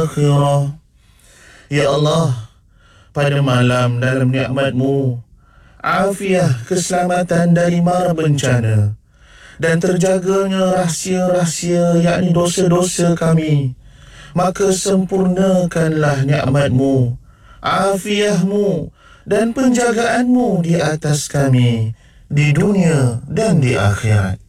akhirah. Ya Allah, pada malam dalam nikmat-Mu, afiah keselamatan dari mara bencana dan terjaganya rahsia-rahsia yakni dosa-dosa kami, maka sempurnakanlah nikmat-Mu, afiah-Mu dan penjagaan-Mu di atas kami di dunia dan di akhirat.